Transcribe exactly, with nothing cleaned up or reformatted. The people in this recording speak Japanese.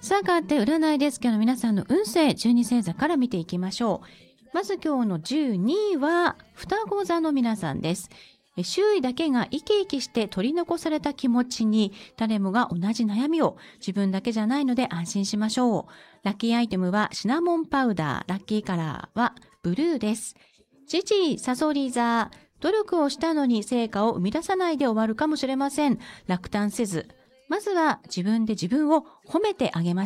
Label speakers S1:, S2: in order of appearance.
S1: さあ、変わって占いです。今日の皆さんの運勢、じゅうに星座から見ていきましょう。まず今日のじゅうにいは、双子座の皆さんです。周囲だけが生き生きして取り残された気持ちに、誰もが同じ悩みを、自分だけじゃないので安心しましょう。ラッキーアイテムはシナモンパウダー、ラッキーカラーはブルーです。じじい、さそり座、努力をしたのに成果を生み出さないで終わるかもしれません。落胆せず、まずは自分で自分を褒めてあげましょう。